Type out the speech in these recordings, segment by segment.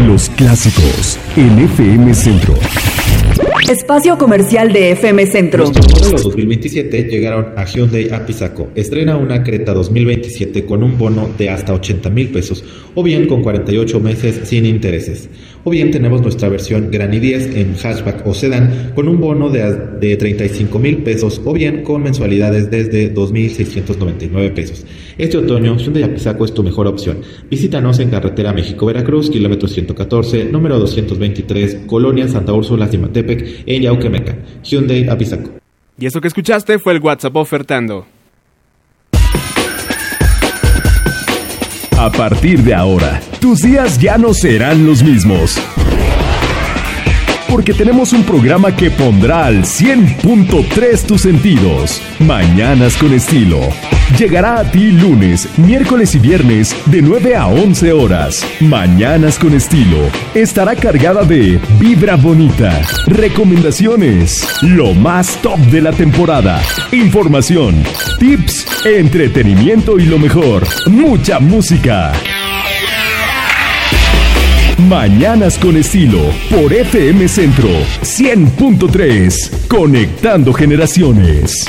Los clásicos en FM Centro. Espacio comercial de FM Centro. Nuestros modelos 2027 llegaron a Hyundai Apizaco. Estrena una Creta 2027 con un bono de hasta 80,000 pesos, o bien con 48 meses sin intereses. O bien tenemos nuestra versión Gran i10 en hatchback o sedán con un bono de 35,000 pesos, o bien con mensualidades desde 2,699 pesos. Este otoño, Hyundai Apizaco es tu mejor opción. Visítanos en carretera México-Veracruz, kilómetro 114, número 223, Colonia Santa Úrsula, Zimatepec, en Yauquemeca. Hyundai Apizaco. Y eso que escuchaste fue el WhatsApp ofertando. A partir de ahora, tus días ya no serán los mismos. Porque tenemos un programa que pondrá al 100.3 tus sentidos. Mañanas con estilo. Llegará a ti lunes, miércoles y viernes de 9 a 11 horas. Mañanas con estilo. Estará cargada de vibra bonita, recomendaciones, lo más top de la temporada, información, tips, entretenimiento y lo mejor, mucha música. Mañanas con estilo por FM Centro 100.3, conectando generaciones.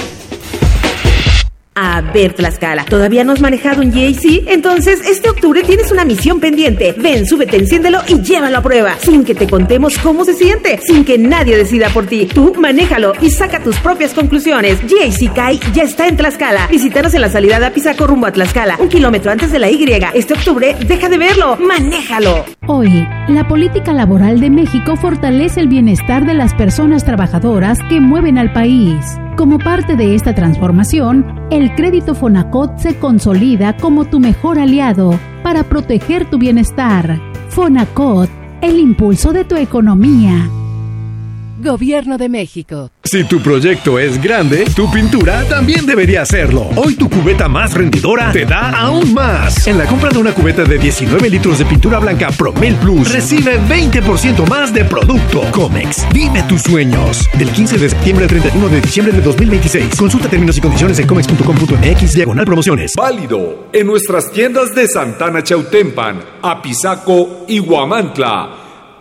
A ver, Tlaxcala, ¿todavía no has manejado un GAC? Entonces, este octubre tienes una misión pendiente. Ven, súbete, enciéndelo y llévalo a prueba. Sin que te contemos cómo se siente. Sin que nadie decida por ti. Tú, manéjalo y saca tus propias conclusiones. GAC CAI ya está en Tlaxcala. Visítanos en la salida de Apizaco rumbo a Tlaxcala, 1 kilómetro antes de la Y. Este octubre, deja de verlo. Manéjalo. Hoy, la política laboral de México fortalece el bienestar de las personas trabajadoras que mueven al país. Como parte de esta transformación, el crédito Fonacot se consolida como tu mejor aliado para proteger tu bienestar. Fonacot, el impulso de tu economía. Gobierno de México. Si tu proyecto es grande, tu pintura también debería serlo. Hoy tu cubeta más rendidora te da aún más. En la compra de una cubeta de 19 litros de pintura blanca Promel Plus, recibe 20% más de producto. Comex, vive tus sueños. Del 15 de septiembre al 31 de diciembre de 2026. Consulta términos y condiciones en comex.com.mx/promociones. Válido en nuestras tiendas de Santana Chautempan, Apizaco y Huamantla.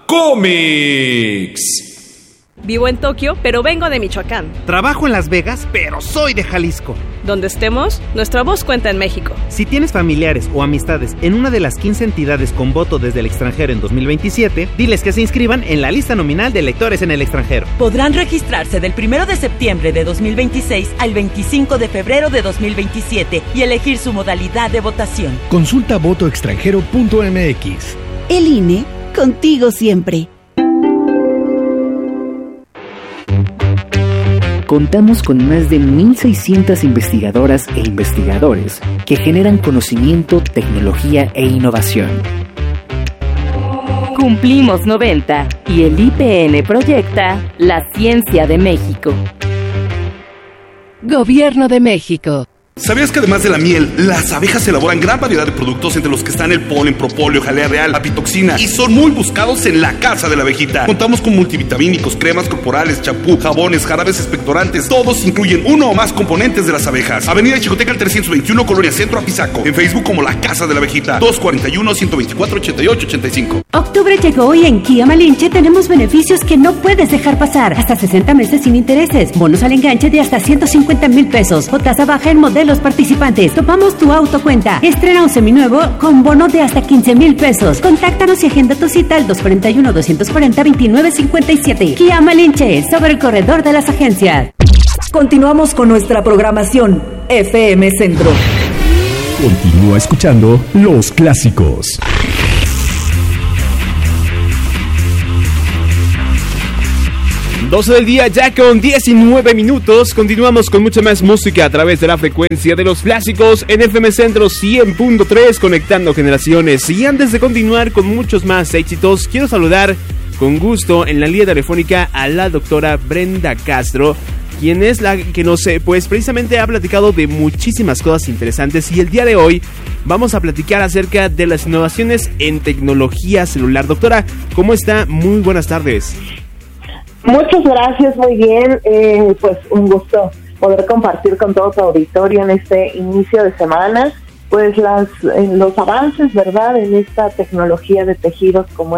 Comex. Vivo en Tokio, pero vengo de Michoacán. Trabajo en Las Vegas, pero soy de Jalisco. Donde estemos, nuestra voz cuenta en México. Si tienes familiares o amistades en una de las 15 entidades con voto desde el extranjero en 2027, diles que se inscriban en la lista nominal de electores en el extranjero. Podrán registrarse del 1 de septiembre de 2026 al 25 de febrero de 2027 y elegir su modalidad de votación. Consulta votoextranjero.mx. El INE, contigo siempre. Contamos con más de 1,600 investigadoras e investigadores que generan conocimiento, tecnología e innovación. Cumplimos 90 y el IPN proyecta la ciencia de México. Gobierno de México. ¿Sabías que además de la miel, las abejas elaboran gran variedad de productos entre los que están el polen, propóleo, jalea real, apitoxina y son muy buscados en la casa de la abejita? Contamos con multivitamínicos, cremas corporales, champú, jabones, jarabes expectorantes. Todos incluyen uno o más componentes de las abejas. Avenida Chicoteca al 321, Colonia Centro, Apizaco. En Facebook como La Casa de la Abejita. 241-124-8885. Octubre llegó y en Kia Malinche tenemos beneficios que no puedes dejar pasar. Hasta 60 meses sin intereses. Bonos al enganche de hasta 150,000 pesos. O tasa baja en modelos participantes. Topamos tu autocuenta. Estrena un seminuevo con bono de hasta 15,000 pesos. Contáctanos y agenda tu cita al 241-240-2957. Kia Malinche, sobre el corredor de las agencias. Continuamos con nuestra programación FM Centro. Continúa escuchando Los Clásicos. Doce del día ya con 19 minutos. Continuamos con mucha más música a través de la frecuencia de Los Clásicos en FM Centro 100.3, conectando generaciones. Y antes de continuar con muchos más éxitos, quiero saludar con gusto en la línea telefónica a la doctora Brenda Castro, quien es la que nos pues precisamente ha platicado de muchísimas cosas interesantes, y el día de hoy vamos a platicar acerca de las innovaciones en tecnología celular. Doctora, ¿cómo está? Muy buenas tardes. Muchas gracias, muy bien, pues un gusto poder compartir con todo tu auditorio en este inicio de semana, pues los avances, ¿verdad?, en esta tecnología de tejidos como es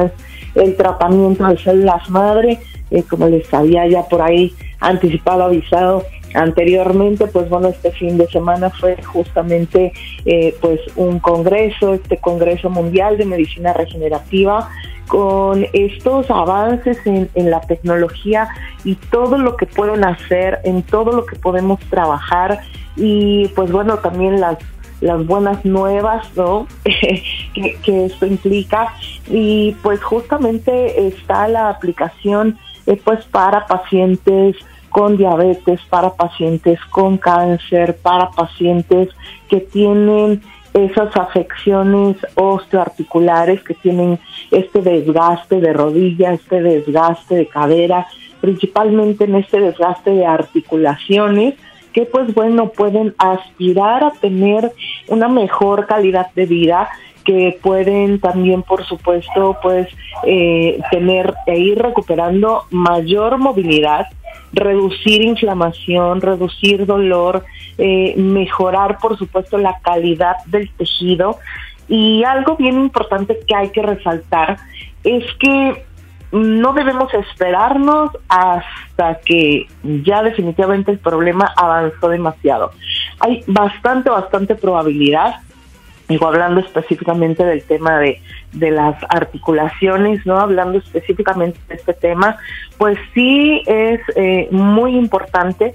el tratamiento de células madre, como les había ya por ahí anticipado, avisado anteriormente, pues bueno, este fin de semana fue justamente pues un congreso, este Congreso Mundial de Medicina Regenerativa, con estos avances en la tecnología y todo lo que pueden hacer, en todo lo que podemos trabajar, y pues bueno, también las buenas nuevas, ¿no? que esto implica, y pues justamente está la aplicación pues para pacientes con diabetes, para pacientes con cáncer, para pacientes que tienen esas afecciones osteoarticulares, que tienen este desgaste de rodilla, este desgaste de cadera, principalmente en este desgaste de articulaciones, que pues bueno, pueden aspirar a tener una mejor calidad de vida, que pueden también, por supuesto, pues tener e ir recuperando mayor movilidad, reducir inflamación, reducir dolor, mejorar, por supuesto, la calidad del tejido. Y algo bien importante que hay que resaltar es que no debemos esperarnos hasta que ya definitivamente el problema avanzó demasiado. Hay bastante probabilidad, digo, hablando específicamente del tema de las articulaciones, ¿no? Hablando específicamente de este tema, pues sí es muy importante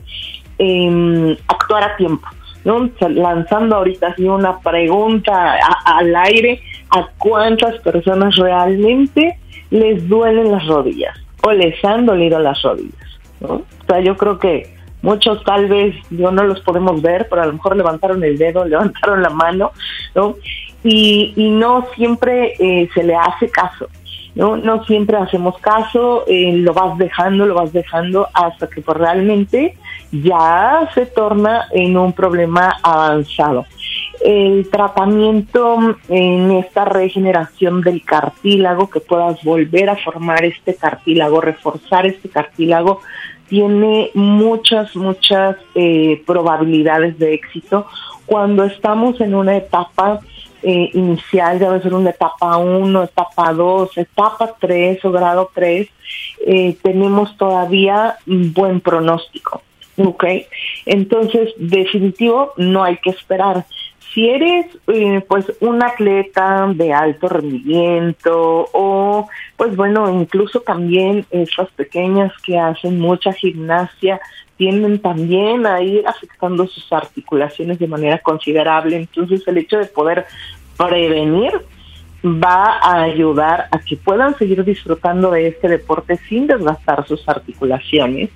actuar a tiempo, ¿no? Lanzando ahorita así una pregunta al aire: ¿a cuántas personas realmente les duelen las rodillas o les han dolido las rodillas, ¿no? O sea, yo creo que muchos tal vez no los podemos ver, pero a lo mejor levantaron el dedo, levantaron la mano, ¿no? Y no siempre se le hace caso, ¿no? No siempre hacemos caso, lo vas dejando hasta que pues realmente ya se torna en un problema avanzado. El tratamiento en esta regeneración del cartílago, que puedas volver a formar este cartílago, reforzar este cartílago, tiene muchas probabilidades de éxito cuando estamos en una etapa inicial, ya va a ser una etapa 1, etapa 2, etapa 3 o grado 3, tenemos todavía buen pronóstico, ¿ok? Entonces, definitivo, no hay que esperar. Si eres pues un atleta de alto rendimiento, o pues bueno, incluso también estas pequeñas que hacen mucha gimnasia tienden también a ir afectando sus articulaciones de manera considerable. Entonces el hecho de poder prevenir va a ayudar a que puedan seguir disfrutando de este deporte sin desgastar sus articulaciones.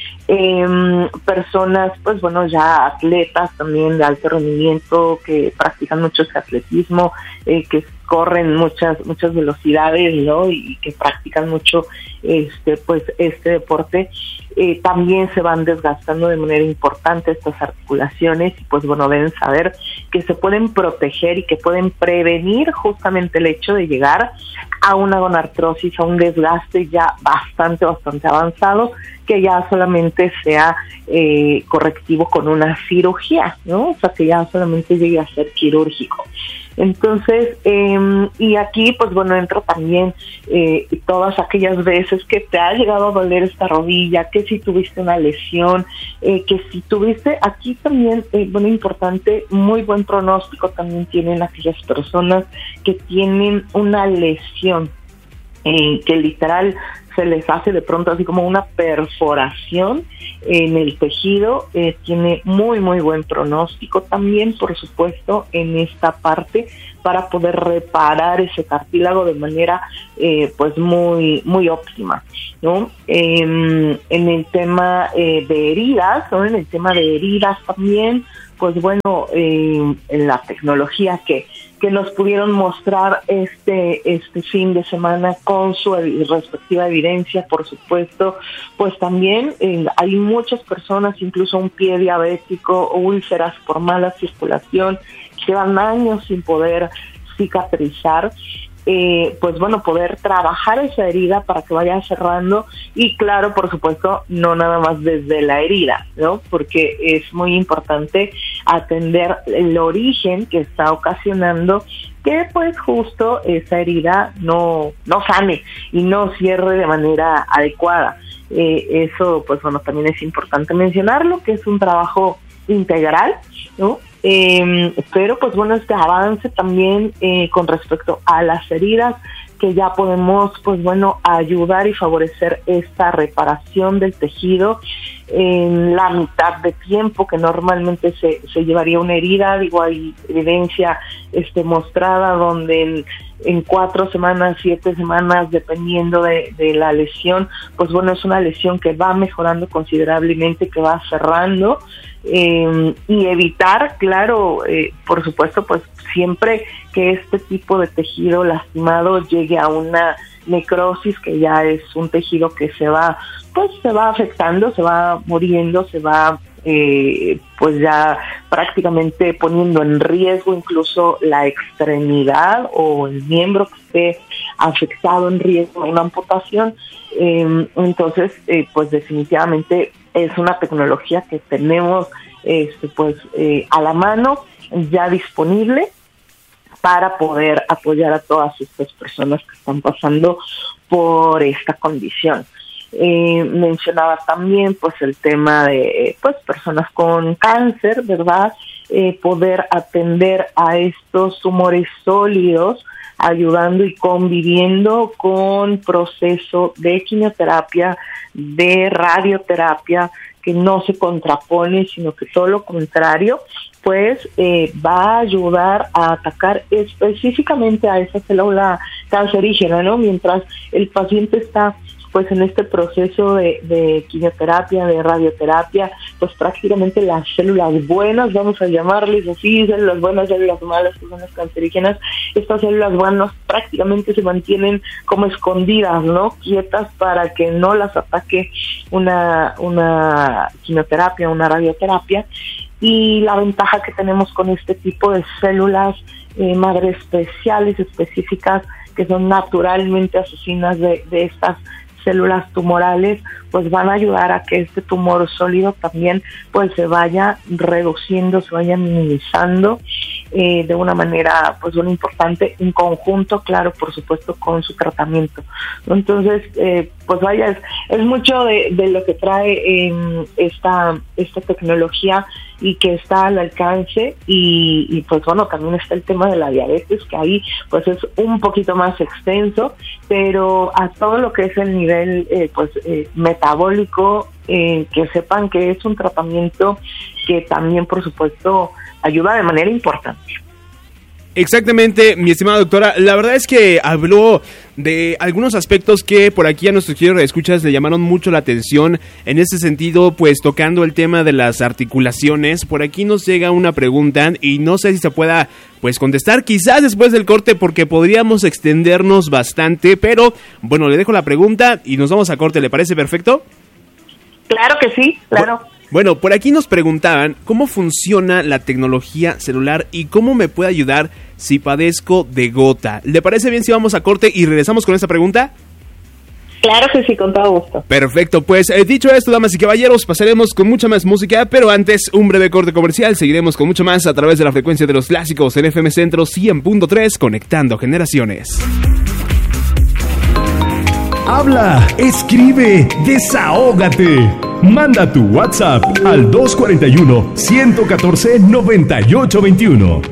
Personas, pues bueno, ya atletas también de alto rendimiento que practican mucho ese atletismo, que corren muchas velocidades, ¿no? Y que practican mucho este deporte, también se van desgastando de manera importante estas articulaciones, y pues bueno, deben saber que se pueden proteger y que pueden prevenir justamente el hecho de llegar a una gonartrosis, a un desgaste ya bastante avanzado, que ya solamente sea correctivo con una cirugía, ¿no? O sea, que ya solamente llegue a ser quirúrgico. Entonces, y aquí, pues bueno, entra también todas aquellas veces que te ha llegado a doler esta rodilla, que si tuviste una lesión, que si tuviste, aquí también, bueno, importante, muy buen pronóstico también tienen aquellas personas que tienen una lesión, que literal se les hace de pronto así como una perforación en el tejido. Tiene muy buen pronóstico también, por supuesto, en esta parte, para poder reparar ese cartílago de manera pues muy óptima, ¿no? En el tema de heridas, ¿no? En el tema de heridas también, pues bueno, en la tecnología que nos pudieron mostrar este fin de semana con su respectiva evidencia, por supuesto, pues también hay muchas personas, incluso un pie diabético o úlceras por mala circulación, que llevan años sin poder cicatrizar. Pues bueno, poder trabajar esa herida para que vaya cerrando, y claro, por supuesto, no nada más desde la herida, ¿no? Porque es muy importante atender el origen que está ocasionando que pues justo esa herida no sane y no cierre de manera adecuada. Eso pues bueno, también es importante mencionarlo, que es un trabajo integral, ¿no? Pero pues bueno, este avance también con respecto a las heridas, que ya podemos pues bueno ayudar y favorecer esta reparación del tejido en la mitad de tiempo que normalmente se llevaría una herida. Digo, hay evidencia mostrada donde en 4 semanas, 7 semanas, dependiendo de la lesión, pues bueno, es una lesión que va mejorando considerablemente, que va cerrando, y evitar, claro, por supuesto, pues siempre que este tipo de tejido lastimado llegue a una necrosis, que ya es un tejido que se va afectando, se va muriendo, se va pues ya prácticamente poniendo en riesgo incluso la extremidad o el miembro que esté afectado, en riesgo de una amputación. Entonces pues definitivamente es una tecnología que tenemos a la mano, ya disponible, para poder apoyar a todas estas personas que están pasando por esta condición. Mencionaba también pues el tema de pues personas con cáncer, ¿verdad? Poder atender a estos tumores sólidos, ayudando y conviviendo con proceso de quimioterapia, de radioterapia, que no se contrapone, sino que todo lo contrario, pues va a ayudar a atacar específicamente a esa célula cancerígena, ¿no? Mientras el paciente está pues en este proceso de quimioterapia, de radioterapia, pues prácticamente las células buenas, vamos a llamarles así, células buenas, células malas, que son las cancerígenas, estas células buenas prácticamente se mantienen como escondidas, ¿no? Quietas, para que no las ataque una quimioterapia, una radioterapia. Y la ventaja que tenemos con este tipo de células madre especiales, específicas, que son naturalmente asesinas de estas células tumorales, pues van a ayudar a que este tumor sólido también pues se vaya reduciendo, se vaya minimizando de una manera pues muy importante, en conjunto, claro, por supuesto, con su tratamiento. Entonces pues vaya, es mucho de lo que trae esta tecnología y que está al alcance, y pues bueno, también está el tema de la diabetes, que ahí pues es un poquito más extenso, pero a todo lo que es el nivel metabólico, que sepan que es un tratamiento que también por supuesto ayuda de manera importante. Exactamente, mi estimada doctora. La verdad es que habló de algunos aspectos que por aquí a nuestros queridos escuchas le llamaron mucho la atención. En ese sentido, pues tocando el tema de las articulaciones, por aquí nos llega una pregunta y no sé si se pueda pues contestar quizás después del corte, porque podríamos extendernos bastante, pero bueno, le dejo la pregunta y nos vamos a corte. ¿Le parece perfecto? Claro que sí, claro. Bueno, por aquí nos preguntaban cómo funciona la tecnología celular y cómo me puede ayudar si padezco de gota. ¿Le parece bien si vamos a corte y regresamos con esta pregunta? Claro que sí, con todo gusto. Perfecto, pues dicho esto, damas y caballeros, pasaremos con mucha más música, pero antes un breve corte comercial. Seguiremos con mucho más a través de la frecuencia de los clásicos en FM Centro 100.3, conectando generaciones. Habla, escribe, desahógate. Manda tu WhatsApp al 241-114-9821.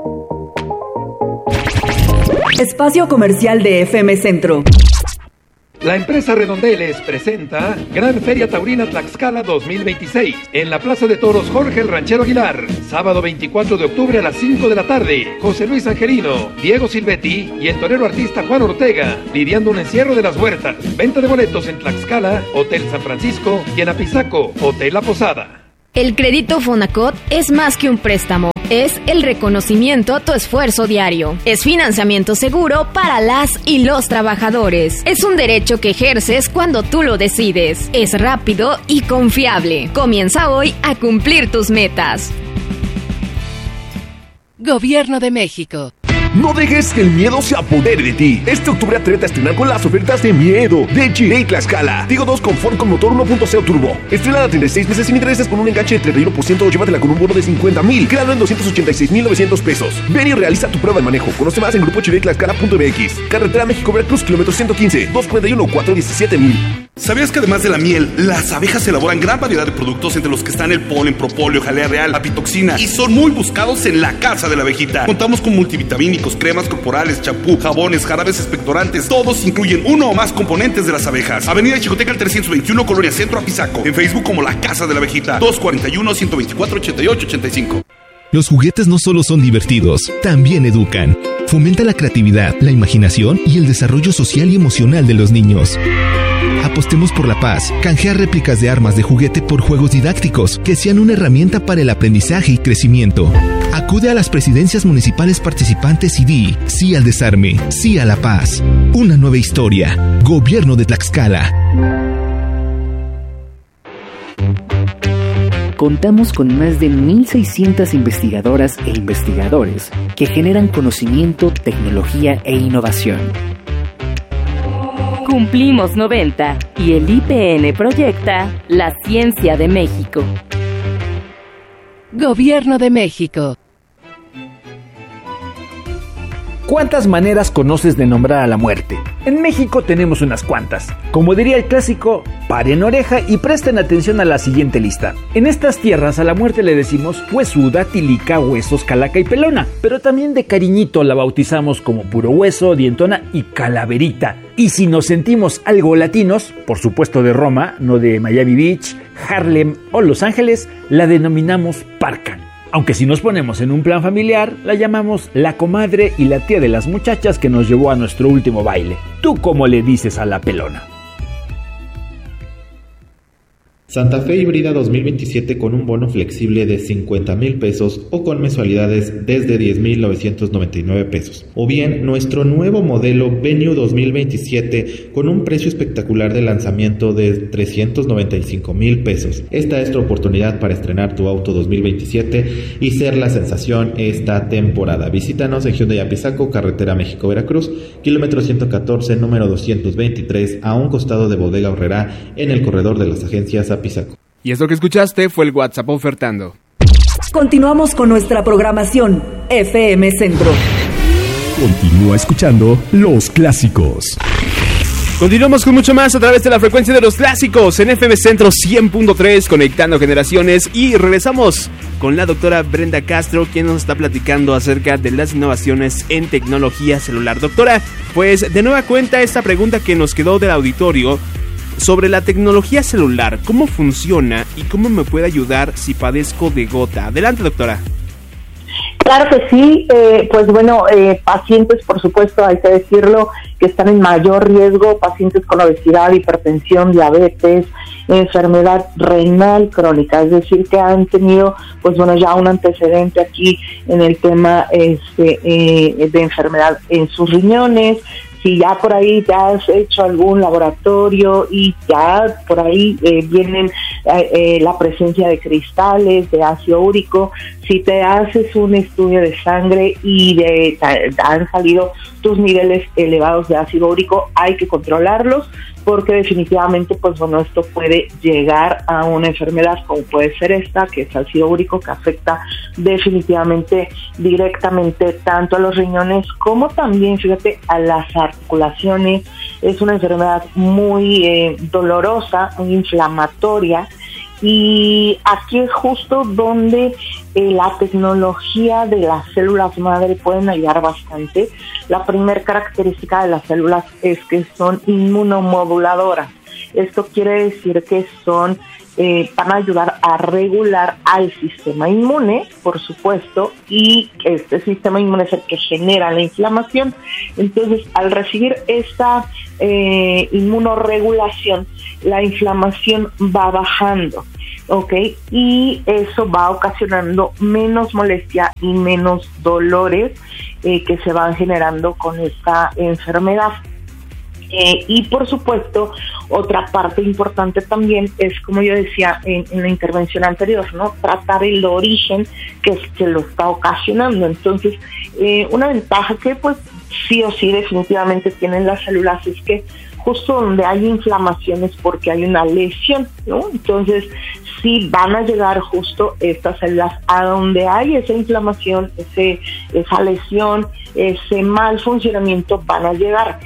Espacio comercial de FM Centro. La empresa Redondeles presenta Gran Feria Taurina Tlaxcala 2026 en la Plaza de Toros Jorge el Ranchero Aguilar, sábado 24 de octubre a las 5 de la tarde. José Luis Angelino, Diego Silvetti y el torero artista Juan Ortega lidiando un encierro de las huertas. Venta de boletos en Tlaxcala, Hotel San Francisco, y en Apizaco, Hotel La Posada. El crédito Fonacot es más que un préstamo, es el reconocimiento a tu esfuerzo diario. Es financiamiento seguro para las y los trabajadores. Es un derecho que ejerces cuando tú lo decides. Es rápido y confiable. Comienza hoy a cumplir tus metas. Gobierno de México. No dejes que el miedo se apodere de ti. Este octubre atrévete a estrenar con las ofertas de miedo de G-Ray Tlaxcala. Tigo 2 Confort con motor 1.0 turbo. Estrena a 36 meses sin intereses con un enganche de 31% o llévatela con un bono de 50,000. Quedando en 286,900 pesos. Ven y realiza tu prueba de manejo. Conoce más en grupohraytlaxcala.mx. Carretera México-Veracruz, kilómetro 115, 241-417,000. ¿Sabías que además de la miel, las abejas elaboran gran variedad de productos entre los que están el polen, propóleo, jalea real, apitoxina y son muy buscados en la casa de la abejita? Contamos con multivitamínicos, cremas corporales, champú, jabones, jarabes expectorantes. Todos incluyen uno o más componentes de las abejas. Avenida Chicoteca al 321, Colonia Centro, Apizaco. En Facebook como La Casa de la Abejita. 241-124-8885. Los juguetes no solo son divertidos, también educan. Fomenta la creatividad, la imaginación y el desarrollo social y emocional de los niños. Apostemos por la paz. Canjea réplicas de armas de juguete por juegos didácticos que sean una herramienta para el aprendizaje y crecimiento. Acude a las presidencias municipales participantes y di sí al desarme, sí a la paz. Una nueva historia. Gobierno de Tlaxcala. Contamos con más de 1,600 investigadoras e investigadores que generan conocimiento, tecnología e innovación. Cumplimos 90 y el IPN proyecta la ciencia de México. Gobierno de México. ¿Cuántas maneras conoces de nombrar a la muerte? En México tenemos unas cuantas. Como diría el clásico, paren oreja y presten atención a la siguiente lista. En estas tierras a la muerte le decimos huesuda, tilica, huesos, calaca y pelona, pero también de cariñito la bautizamos como puro hueso, dientona y calaverita. Y si nos sentimos algo latinos, por supuesto de Roma, no de Miami Beach, Harlem o Los Ángeles, la denominamos parca. Aunque si nos ponemos en un plan familiar, la llamamos la comadre y la tía de las muchachas que nos llevó a nuestro último baile. ¿Tú cómo le dices a la pelona? Santa Fe híbrida 2027 con un bono flexible de 50,000 pesos o con mensualidades desde 10,999 pesos. O bien nuestro nuevo modelo Venue 2027 con un precio espectacular de lanzamiento de 395,000 pesos. Esta es tu oportunidad para estrenar tu auto 2027 y ser la sensación esta temporada. Visítanos en Hyundai Apizaco, carretera México-Veracruz, kilómetro 114, número 223, a un costado de Bodega Aurrerá, en el corredor de las agencias Apizaco. Y esto que escuchaste fue el WhatsApp ofertando. Continuamos con nuestra programación FM Centro. Continúa escuchando Los Clásicos. Continuamos con mucho más a través de la frecuencia de los clásicos en FM Centro 100.3, conectando generaciones, y regresamos con la doctora Brenda Castro, quien nos está platicando acerca de las innovaciones en tecnología celular. Doctora, pues de nueva cuenta esta pregunta que nos quedó del auditorio sobre la tecnología celular, ¿cómo funciona y cómo me puede ayudar si padezco de gota? Adelante, doctora. Claro que sí, pues bueno, pacientes, por supuesto, hay que decirlo, que están en mayor riesgo, pacientes con obesidad, hipertensión, diabetes, enfermedad renal crónica, es decir, que han tenido, pues bueno, ya un antecedente aquí en el tema de enfermedad en sus riñones. Si ya por ahí te has hecho algún laboratorio y ya por ahí vienen la presencia de cristales, de ácido úrico, si te haces un estudio de sangre y han salido tus niveles elevados de ácido úrico, hay que controlarlos, porque definitivamente, pues bueno, esto puede llegar a una enfermedad como puede ser esta, que es ácido úrico, que afecta definitivamente directamente tanto a los riñones como también, fíjate, a las articulaciones. Es una enfermedad muy dolorosa, muy inflamatoria, y aquí es justo donde la tecnología de las células madre pueden ayudar bastante. La primera característica de las células es que son inmunomoduladoras. Esto quiere decir que son van a ayudar a regular al sistema inmune, por supuesto, y este sistema inmune es el que genera la inflamación. Entonces, al recibir esta inmunoregulación, la inflamación va bajando, ¿ok? Y eso va ocasionando menos molestia y menos dolores que se van generando con esta enfermedad. Y por supuesto, otra parte importante también es, como yo decía en la intervención anterior, ¿no? Tratar el origen que lo está ocasionando. Entonces, una ventaja que pues sí o sí definitivamente tienen las células es que justo donde hay inflamación es porque hay una lesión, ¿no? Entonces, sí van a llegar justo estas células a donde hay esa inflamación, esa lesión, ese mal funcionamiento, van a llegar.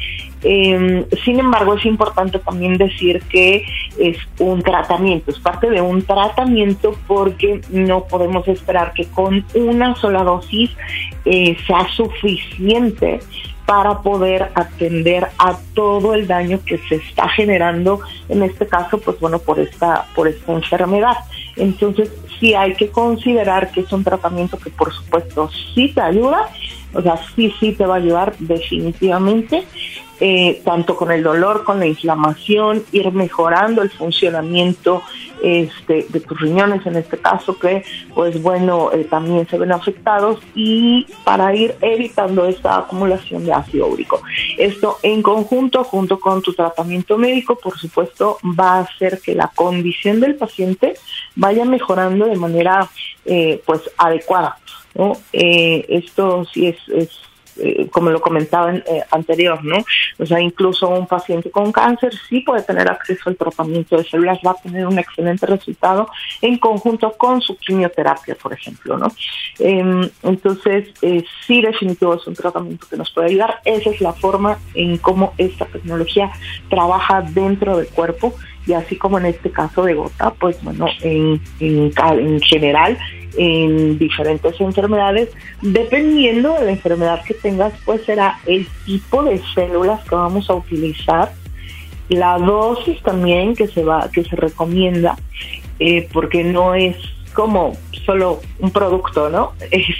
Sin embargo, es importante también decir que es un tratamiento, es parte de un tratamiento, porque no podemos esperar que con una sola dosis sea suficiente para poder atender a todo el daño que se está generando, en este caso, pues bueno, por esta enfermedad. Entonces, sí hay que considerar que es un tratamiento que, por supuesto, sí te ayuda, o sea, sí te va a ayudar definitivamente, tanto con el dolor, con la inflamación, ir mejorando el funcionamiento de tus riñones, en este caso, que pues bueno, también se ven afectados, y para ir evitando esta acumulación de ácido úrico. Esto en conjunto, junto con tu tratamiento médico, por supuesto, va a hacer que la condición del paciente vaya mejorando de manera pues adecuada, ¿no? Esto sí es como lo comentaba anterior, ¿no? O sea, incluso un paciente con cáncer sí puede tener acceso al tratamiento de células, va a tener un excelente resultado en conjunto con su quimioterapia, por ejemplo, ¿no? Entonces, sí, definitivo es un tratamiento que nos puede ayudar. Esa es la forma en cómo esta tecnología trabaja dentro del cuerpo, y así como en este caso de Gota, pues bueno, en general, en diferentes enfermedades, dependiendo de la enfermedad que tengas, pues será el tipo de células que vamos a utilizar, la dosis también que se recomienda, porque no es como solo un producto, ¿no?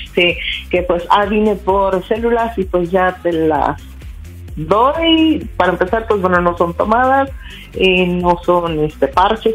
Que pues vine por células y pues ya te las doy. Para empezar, pues bueno, no son tomadas, no son parches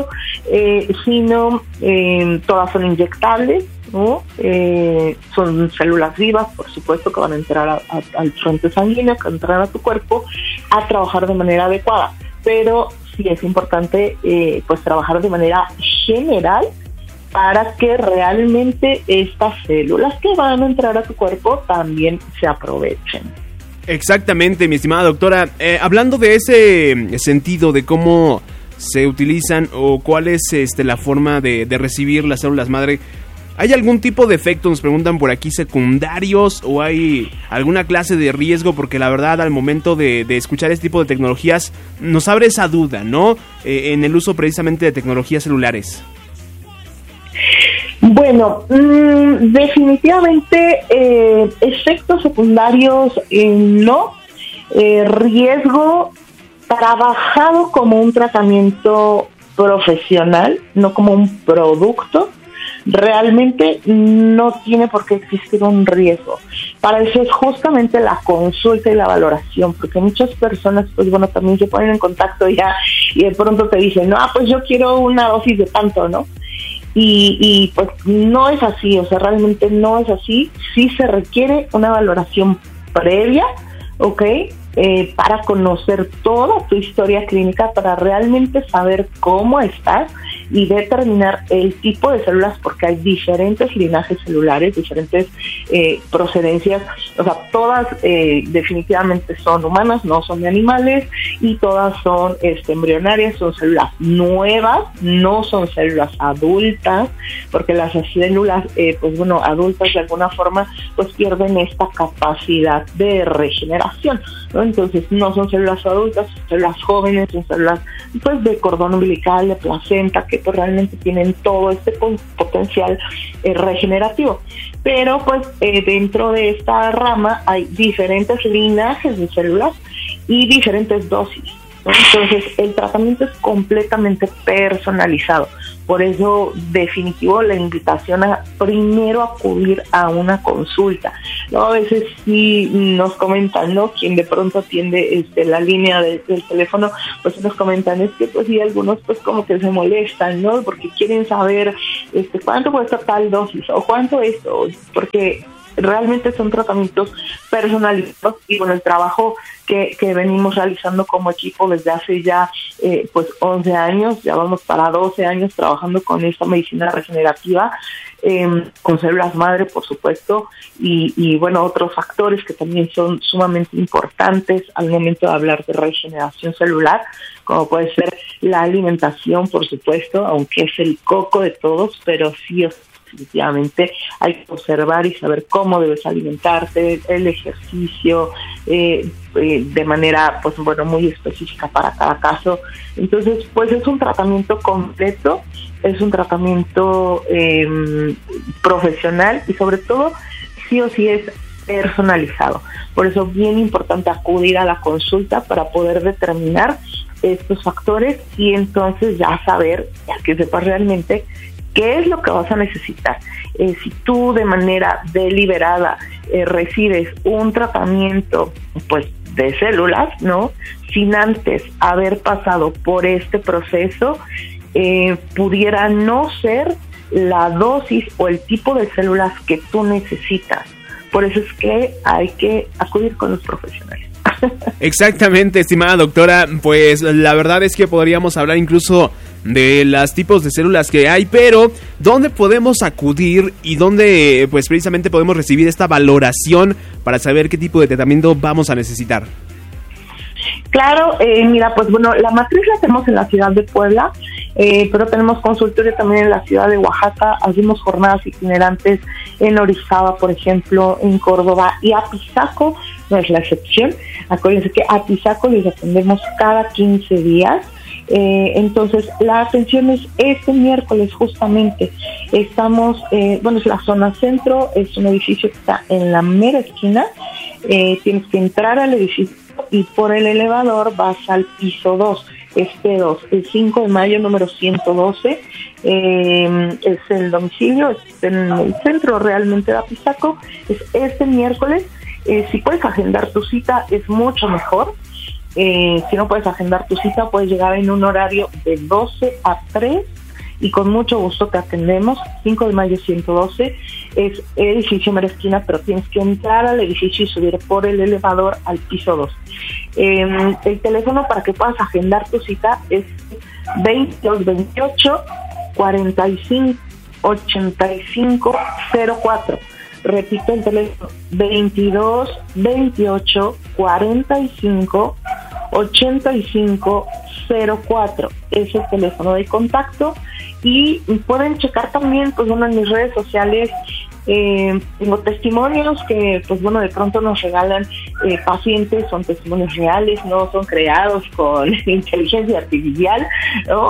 sino todas son inyectables, ¿no? Son células vivas, por supuesto, que van a entrar al frente sanguíneo, que van a entrar a tu cuerpo a trabajar de manera adecuada, pero sí es importante pues trabajar de manera general para que realmente estas células que van a entrar a tu cuerpo también se aprovechen. Exactamente, mi estimada doctora. Hablando de ese sentido de cómo se utilizan o cuál es la forma de recibir las células madre, ¿hay algún tipo de efecto, nos preguntan por aquí, secundarios, o hay alguna clase de riesgo? Porque la verdad, al momento de escuchar este tipo de tecnologías, nos abre esa duda, ¿no? En el uso precisamente de tecnologías celulares. Bueno, definitivamente efectos secundarios no, riesgo trabajado como un tratamiento profesional, no como un producto, realmente no tiene por qué existir un riesgo. Para eso es justamente la consulta y la valoración, porque muchas personas, pues bueno, también se ponen en contacto ya y de pronto te dicen, no, pues yo quiero una dosis de tanto, ¿no? Y pues no es así, o sea, realmente no es así. Sí se requiere una valoración previa, ¿ok? Para conocer toda tu historia clínica, para realmente saber cómo estás y determinar el tipo de células, porque hay diferentes linajes celulares, diferentes procedencias, o sea, todas definitivamente son humanas, no son de animales, y todas son embrionarias, son células nuevas, no son células adultas, porque las células, pues bueno, adultas de alguna forma, pues pierden esta capacidad de regeneración, ¿no? Entonces no son células adultas, son células jóvenes, son células pues de cordón umbilical, de placenta, que pues realmente tienen todo este potencial regenerativo. Pero pues dentro de esta rama hay diferentes linajes de células y diferentes dosis, ¿no? Entonces el tratamiento es completamente personalizado. Por eso, definitivo, la invitación a primero acudir a una consulta, ¿no? A veces sí nos comentan, ¿no? Quien de pronto atiende la línea del teléfono, pues nos comentan, es que pues sí, algunos pues como que se molestan, ¿no? Porque quieren saber cuánto cuesta tal dosis o cuánto esto, porque realmente son tratamientos personalizados y bueno, el trabajo que venimos realizando como equipo desde hace ya pues 11 años, ya vamos para 12 años trabajando con esta medicina regenerativa, con células madre, por supuesto, y bueno, otros factores que también son sumamente importantes al momento de hablar de regeneración celular, como puede ser la alimentación, por supuesto, aunque es el coco de todos, pero sí definitivamente hay que observar y saber cómo debes alimentarte, el ejercicio, de manera, pues bueno, muy específica para cada caso. Entonces, pues es un tratamiento completo, es un tratamiento profesional y sobre todo, sí o sí es personalizado. Por eso es bien importante acudir a la consulta para poder determinar estos factores y entonces ya saber, ya que sepas realmente qué es lo que vas a necesitar. Si tú de manera deliberada recibes un tratamiento pues de células, ¿no? Sin antes haber pasado por este proceso, pudiera no ser la dosis o el tipo de células que tú necesitas. Por eso es que hay que acudir con los profesionales. Exactamente, estimada doctora, pues la verdad es que podríamos hablar incluso de los tipos de células que hay, pero ¿dónde podemos acudir y dónde pues precisamente podemos recibir esta valoración para saber qué tipo de tratamiento vamos a necesitar? Claro, mira, pues bueno, la matriz la tenemos en la ciudad de Puebla, pero tenemos consultorio también en la ciudad de Oaxaca, hacemos jornadas itinerantes en Orizaba, por ejemplo, en Córdoba, y Apizaco no es la excepción. Acuérdense que a Apizaco les atendemos cada 15 días. Entonces la atención es este miércoles justamente. Estamos, bueno, es la zona centro, es un edificio que está en la mera esquina. Tienes que entrar al edificio y por el elevador vas al piso 2, es P2, el 5 de mayo número 112, es el domicilio, es en el centro realmente de Apizaco, es este miércoles. Si puedes agendar tu cita es mucho mejor. Si no puedes agendar tu cita, puedes llegar en un horario de 12 a 3 y con mucho gusto te atendemos. 5 de mayo 112 es edificio mera esquina, pero tienes que entrar al edificio y subir por el elevador al piso 2. El teléfono para que puedas agendar tu cita es 2228 45 85 04. Repito el teléfono, 22 28 45 85 04. Es el teléfono de contacto y pueden checar también, pues bueno, en mis redes sociales. Tengo testimonios que, pues bueno, de pronto nos regalan pacientes, son testimonios reales, no son creados con inteligencia artificial, ¿no?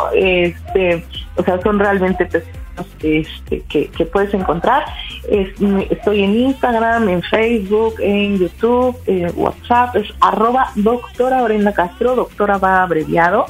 O sea, son realmente testimonios que puedes encontrar. Estoy en Instagram, en Facebook, en YouTube, WhatsApp, es @doctora Brenda Castro, doctora va abreviado,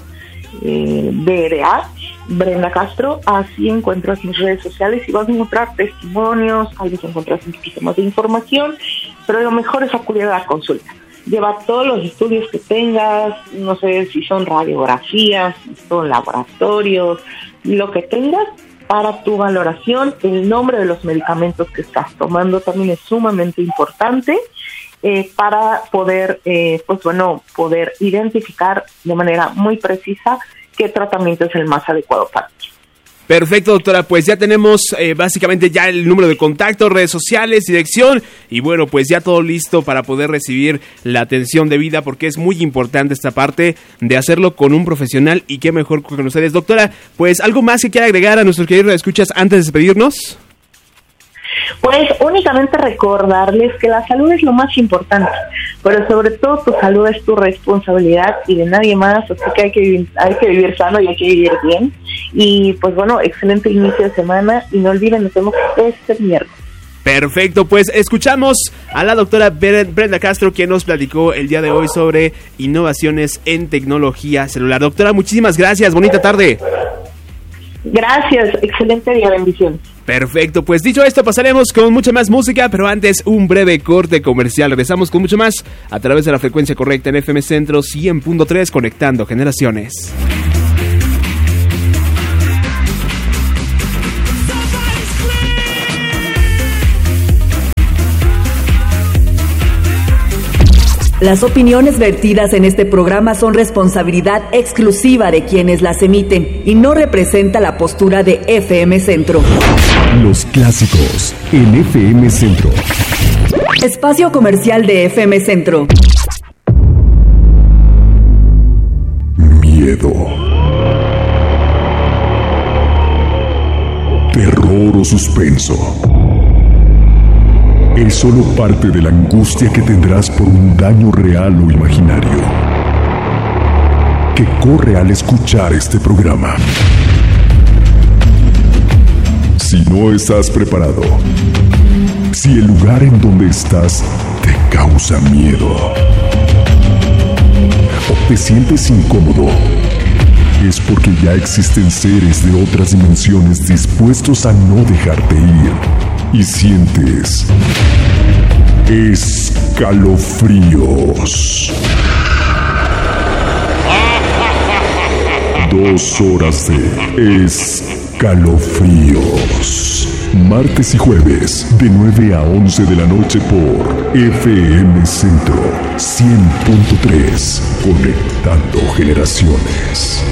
DRA, Brenda Castro. Así encuentras mis redes sociales y vas a encontrar testimonios, tal vez encuentras un poquito más de información, pero lo mejor es acudir a la consulta. Lleva todos los estudios que tengas, no sé si son radiografías, si son laboratorios, lo que tengas para tu valoración. El nombre de los medicamentos que estás tomando también es sumamente importante para poder, pues bueno, poder identificar de manera muy precisa qué tratamiento es el más adecuado para ti. Perfecto, doctora, pues ya tenemos básicamente ya el número de contacto, redes sociales, dirección y bueno, pues ya todo listo para poder recibir la atención debida, porque es muy importante esta parte de hacerlo con un profesional y qué mejor con ustedes. Doctora, pues algo más que quiera agregar a nuestros queridos escuchas antes de despedirnos. Pues únicamente recordarles que la salud es lo más importante, pero sobre todo tu salud es tu responsabilidad y de nadie más, así que hay que vivir sano y hay que vivir bien. Y pues bueno, excelente inicio de semana y no olviden, nos vemos este miércoles. Perfecto, pues escuchamos a la doctora Brenda Castro, quien nos platicó el día de hoy sobre innovaciones en tecnología celular. Doctora, muchísimas gracias, bonita tarde. Gracias, excelente día, bendiciones. Perfecto, pues dicho esto pasaremos con mucha más música, pero antes un breve corte comercial. Regresamos con mucho más a través de la frecuencia correcta en FM Centro 100.3, conectando generaciones. Las opiniones vertidas en este programa son responsabilidad exclusiva de quienes las emiten y no representa la postura de FM Centro. Los clásicos en FM Centro. Espacio comercial de FM Centro. Miedo. Terror o suspenso. Es solo parte de la angustia que tendrás por un daño real o imaginario que corre al escuchar este programa. Si no estás preparado, si el lugar en donde estás te causa miedo o te sientes incómodo, es porque ya existen seres de otras dimensiones dispuestos a no dejarte ir. Y sientes escalofríos. 2 horas de escalofríos. Martes y jueves de 9 a 11 de la noche por FM Centro 100.3. Conectando generaciones.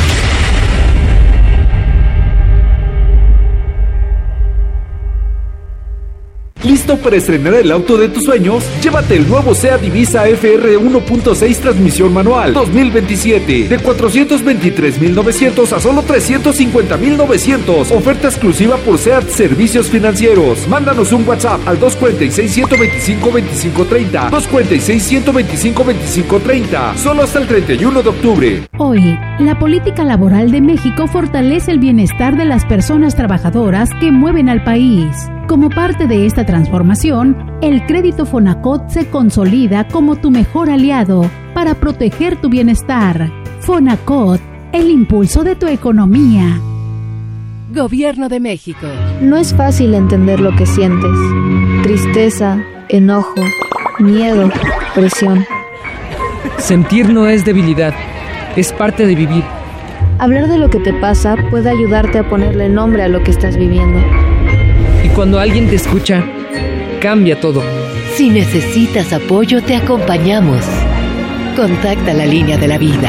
¿Listo para estrenar el auto de tus sueños? Llévate el nuevo SEAT Ibiza FR 1.6 transmisión manual 2027 de 423,900 a solo 350,900. Oferta exclusiva por SEAT Servicios Financieros. Mándanos un WhatsApp al 246-125-2530. 246-125-2530. Solo hasta el 31 de octubre. Hoy, la política laboral de México fortalece el bienestar de las personas trabajadoras que mueven al país. Como parte de esta transformación, el crédito Fonacot se consolida como tu mejor aliado para proteger tu bienestar. Fonacot, el impulso de tu economía. Gobierno de México. No es fácil entender lo que sientes. Tristeza, enojo, miedo, presión. Sentir no es debilidad, es parte de vivir. Hablar de lo que te pasa puede ayudarte a ponerle nombre a lo que estás viviendo. Y cuando alguien te escucha, cambia todo. Si necesitas apoyo, te acompañamos. Contacta la línea de la vida.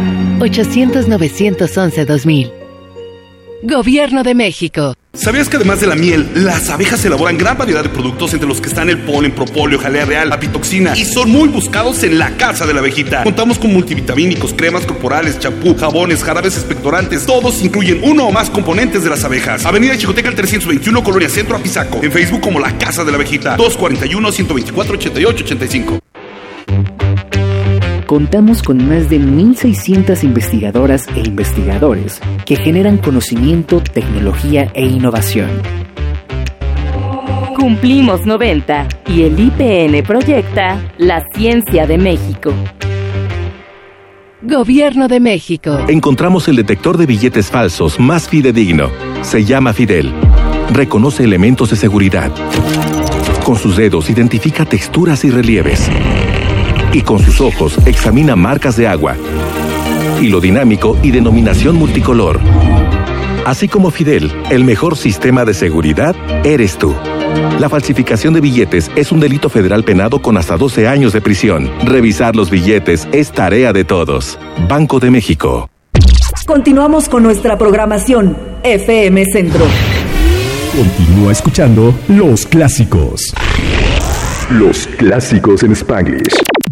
800-911-2000. Gobierno de México. ¿Sabías que además de la miel, las abejas elaboran gran variedad de productos entre los que están el polen, propóleo, jalea real, apitoxina y son muy buscados en la casa de la abejita? Contamos con multivitamínicos, cremas corporales, champú, jabones, jarabes expectorantes. Todos incluyen uno o más componentes de las abejas. Avenida Chicoteca, el 321, Colonia Centro, Apizaco. En Facebook como La Casa de la Abejita. 241-124-8885. Contamos con más de 1,600 investigadoras e investigadores que generan conocimiento, tecnología e innovación. Cumplimos 90 y el IPN proyecta la ciencia de México. Gobierno de México. Encontramos el detector de billetes falsos más fidedigno. Se llama Fidel. Reconoce elementos de seguridad. Con sus dedos identifica texturas y relieves. Y con sus ojos examina marcas de agua, hilo dinámico y denominación multicolor. Así como Fidel, el mejor sistema de seguridad eres tú. La falsificación de billetes es un delito federal penado con hasta 12 años de prisión. Revisar los billetes es tarea de todos. Banco de México. Continuamos con nuestra programación FM Centro. Continúa escuchando Los Clásicos. Los Clásicos en Spanglish.